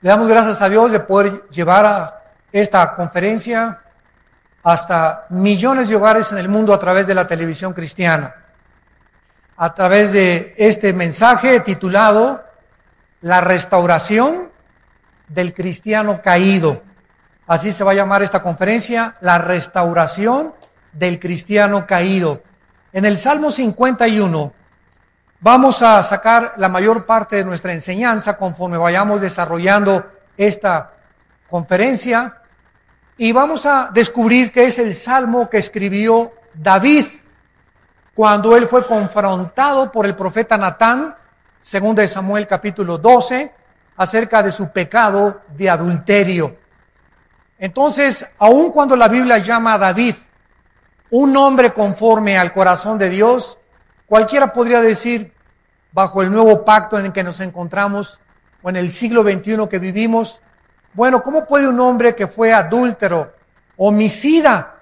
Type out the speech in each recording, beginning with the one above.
Le damos gracias a Dios de poder llevar a esta conferencia hasta millones de hogares en el mundo a través de la televisión cristiana. A través de este mensaje titulado La restauración del cristiano caído. Así se va a llamar esta conferencia, La restauración del cristiano caído. En el Salmo 51 vamos a sacar la mayor parte de nuestra enseñanza conforme vayamos desarrollando esta conferencia y vamos a descubrir que es el salmo que escribió David cuando él fue confrontado por el profeta Natán, según de Samuel capítulo 12, acerca de su pecado de adulterio. Entonces, aun cuando la Biblia llama a David un hombre conforme al corazón de Dios, cualquiera podría decir, bajo el nuevo pacto en el que nos encontramos, o en el siglo XXI que vivimos, bueno, ¿cómo puede un hombre que fue adúltero, homicida,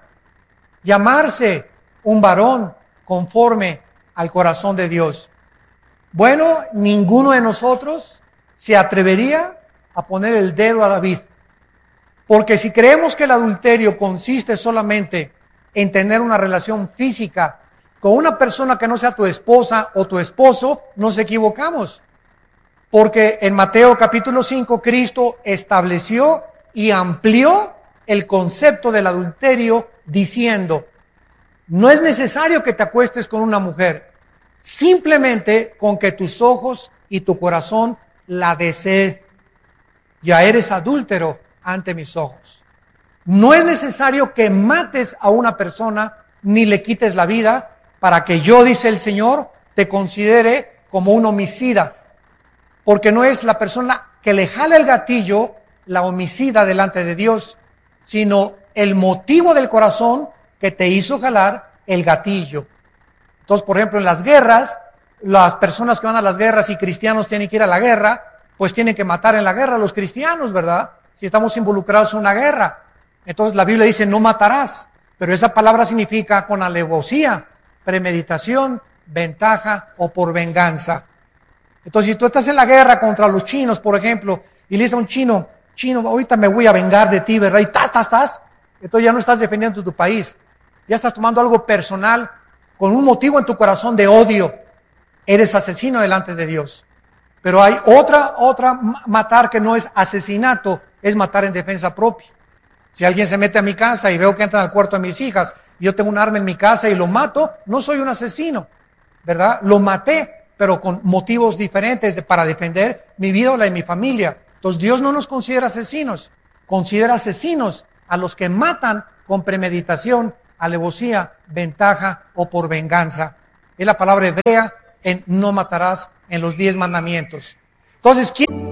llamarse un varón conforme al corazón de Dios? Bueno, ninguno de nosotros se atrevería a poner el dedo a David, porque si creemos que el adulterio consiste solamente en tener una relación física con una persona que no sea tu esposa o tu esposo, nos equivocamos. Porque en Mateo capítulo 5, Cristo estableció y amplió el concepto del adulterio diciendo, no es necesario que te acuestes con una mujer, simplemente con que tus ojos y tu corazón la deseen. Ya eres adúltero ante mis ojos. No es necesario que mates a una persona ni le quites la vida para que yo, dice el Señor, te considere como un homicida. Porque no es la persona que le jala el gatillo la homicida delante de Dios, sino el motivo del corazón que te hizo jalar el gatillo. Entonces, por ejemplo, en las guerras, las personas que van a las guerras y cristianos tienen que ir a la guerra, pues tienen que matar en la guerra a los cristianos, ¿verdad? Si estamos involucrados en una guerra. Entonces la Biblia dice, no matarás, pero esa palabra significa con alevosía, premeditación, ventaja o por venganza. Entonces, si tú estás en la guerra contra los chinos, por ejemplo, y le dices a un chino, ahorita me voy a vengar de ti, ¿verdad? Y entonces ya no estás defendiendo tu país, ya estás tomando algo personal con un motivo en tu corazón de odio. Eres asesino delante de Dios. Pero hay otra matar que no es asesinato, es matar en defensa propia. Si alguien se mete a mi casa y veo que entran al cuarto de mis hijas, y yo tengo un arma en mi casa y lo mato, no soy un asesino, ¿verdad? Lo maté, pero con motivos diferentes para defender mi vida o la de mi familia. Entonces Dios no nos considera asesinos, considera asesinos a los que matan con premeditación, alevosía, ventaja o por venganza. Es la palabra hebrea en no matarás en los 10 mandamientos. Entonces, ¿quién